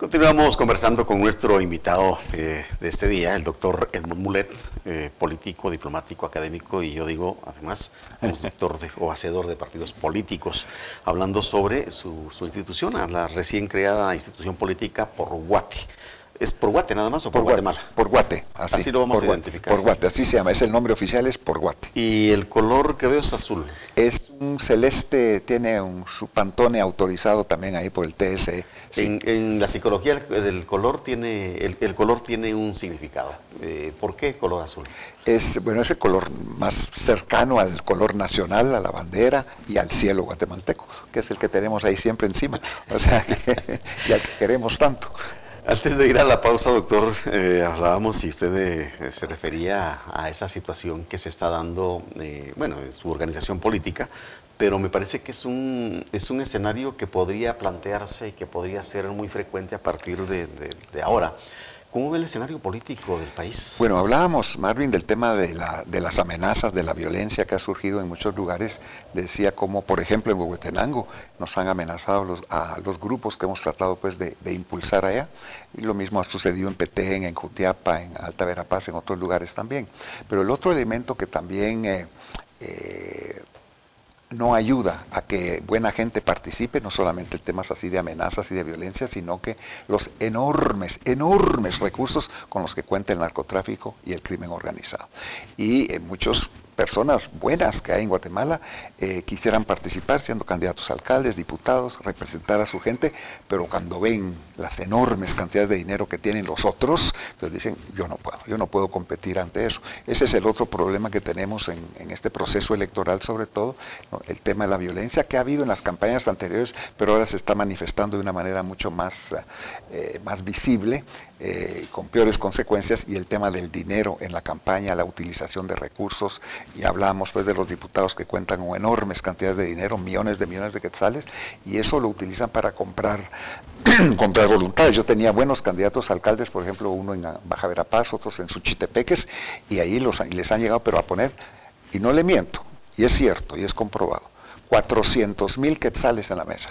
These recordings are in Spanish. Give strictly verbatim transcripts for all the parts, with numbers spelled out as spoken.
Continuamos conversando con nuestro invitado eh, de este día, el doctor Edmond Mulet, eh, político, diplomático, académico y yo digo, además, conductor de, o hacedor de partidos políticos, hablando sobre su, su institución, la recién creada institución política Porguate. ¿Es Porguate nada más o por, por Guatemala? Por Guate, así, así lo vamos por a Guate, identificar. Por Guate, así se llama, es el nombre oficial, es por Guate. ¿Y el color que veo es azul? Es un celeste, tiene un, su Pantone autorizado también ahí por el T S E. Sí. En, en la psicología del color tiene, el, el color tiene un significado. Eh, ¿Por qué color azul? Es, bueno, es el color más cercano al color nacional, a la bandera y al cielo guatemalteco, que es el que tenemos ahí siempre encima, o sea, que, y al que queremos tanto. Antes de ir a la pausa, doctor, eh, hablábamos y usted eh, se refería a esa situación que se está dando, eh, bueno, en su organización política, pero me parece que es un, es un escenario que podría plantearse y que podría ser muy frecuente a partir de, de, de ahora. ¿Cómo ve el escenario político del país? Bueno, hablábamos, Marvin, del tema de, la, de las amenazas, de la violencia que ha surgido en muchos lugares. Decía como, por ejemplo, en Huehuetenango nos han amenazado los, a los grupos que hemos tratado pues, de, de impulsar allá. Y lo mismo ha sucedido en Petén, en Jutiapa, en Alta Verapaz, en otros lugares también. Pero el otro elemento que también eh, eh, no ayuda a que buena gente participe, no solamente el tema así de amenazas y de violencia, sino que los enormes, enormes recursos con los que cuenta el narcotráfico y el crimen organizado. Y eh, muchos personas buenas que hay en Guatemala eh, quisieran participar siendo candidatos a alcaldes, diputados, representar a su gente, pero cuando ven las enormes cantidades de dinero que tienen los otros, entonces dicen, yo no puedo, yo no puedo competir ante eso. Ese es el otro problema que tenemos en, en este proceso electoral, sobre todo, ¿no? El tema de la violencia que ha habido en las campañas anteriores, pero ahora se está manifestando de una manera mucho más, eh, más visible, eh, con peores consecuencias, y el tema del dinero en la campaña, la utilización de recursos. Y hablábamos pues de los diputados que cuentan con enormes cantidades de dinero, millones de millones de quetzales, y eso lo utilizan para comprar, comprar voluntades. Yo tenía buenos candidatos a alcaldes, por ejemplo, uno en Baja Verapaz, otros en Suchitepeques, y ahí los, les han llegado pero a poner, y no le miento, y es cierto, y es comprobado, cuatrocientos mil quetzales en la mesa.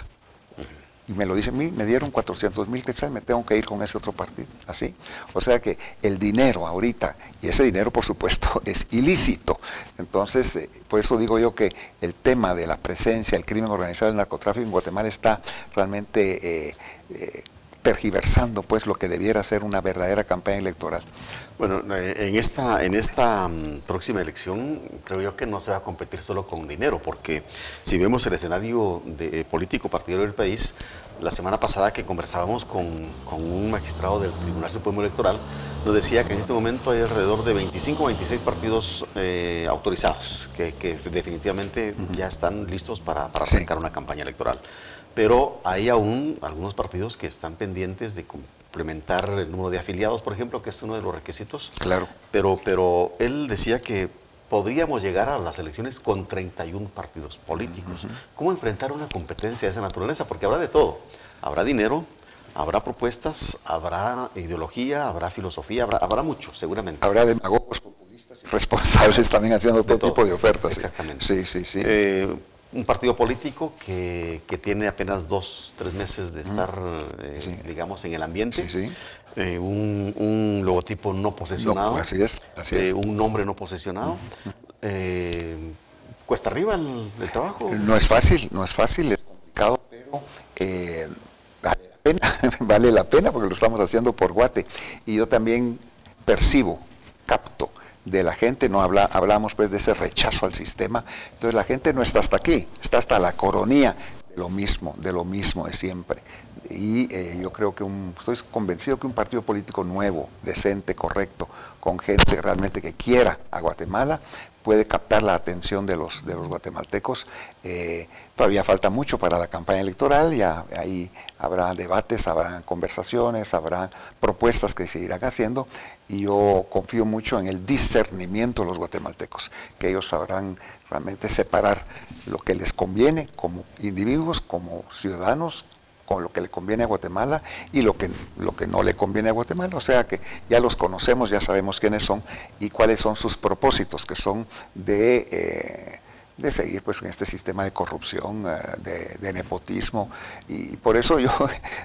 Y me lo dicen a mí, me dieron cuatrocientos mil quetzales, me tengo que ir con ese otro partido, así. O sea que el dinero ahorita, y ese dinero por supuesto es ilícito. Entonces, eh, por eso digo yo que el tema de la presencia, el crimen organizado, el narcotráfico en Guatemala está realmente eh, eh, tergiversando pues lo que debiera ser una verdadera campaña electoral. Bueno, en esta, en esta um, próxima elección creo yo que no se va a competir solo con dinero, porque si vemos el escenario de, eh, político partidario del país, la semana pasada que conversábamos con, con un magistrado del Tribunal Supremo Electoral, nos decía que en este momento hay alrededor de veinticinco o veintiséis partidos eh, autorizados, que, que definitivamente uh-huh. ya están listos para, para arrancar sí. una campaña electoral. Pero hay aún algunos partidos que están pendientes de complementar el número de afiliados, por ejemplo, que es uno de los requisitos. Claro. Pero, pero él decía que podríamos llegar a las elecciones con treinta y uno partidos políticos. Uh-huh. ¿Cómo enfrentar una competencia de esa naturaleza? Porque habrá de todo. Habrá dinero, habrá propuestas, habrá ideología, habrá filosofía, habrá, habrá mucho, seguramente. Habrá demagogos, populistas y responsables también haciendo todo, todo tipo de ofertas. Exactamente. Sí, sí, sí. Eh, un partido político que, que tiene apenas dos, tres meses de estar, eh, sí. digamos, en el ambiente. Sí, sí. Eh, un, un logotipo no posesionado. No, así es, así eh, es. Un nombre no posesionado. Uh-huh. eh, ¿Cuesta arriba el, el trabajo? No es fácil, no es fácil, es complicado, pero eh, vale la pena, vale la pena porque lo estamos haciendo por Guate. Y yo también percibo, capto, de la gente, no habla, hablamos pues de ese rechazo al sistema, entonces la gente no está hasta aquí, está hasta la coronía de lo mismo, de lo mismo de siempre. Y eh, yo creo que un, estoy convencido que un partido político nuevo, decente, correcto, con gente realmente que quiera a Guatemala, puede captar la atención de los, de los guatemaltecos. Eh, todavía falta mucho para la campaña electoral, ya ahí habrá debates, habrá conversaciones, habrá propuestas que se irán haciendo, y yo confío mucho en el discernimiento de los guatemaltecos, que ellos sabrán realmente separar lo que les conviene como individuos, como ciudadanos, con lo que le conviene a Guatemala y lo que, lo que no le conviene a Guatemala. O sea que ya los conocemos, ya sabemos quiénes son y cuáles son sus propósitos, que son de, eh, de seguir pues en este sistema de corrupción, eh, de, de nepotismo. Y por eso yo